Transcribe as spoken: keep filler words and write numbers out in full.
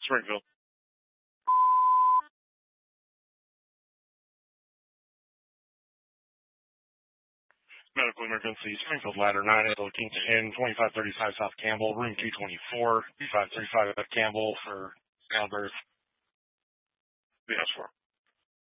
Springfield. Medical emergency, Springfield Ladder nine, looking to Inn, twenty-five thirty-five South Campbell, room two twenty-four, two five three five Campbell for down birth. Yes, for.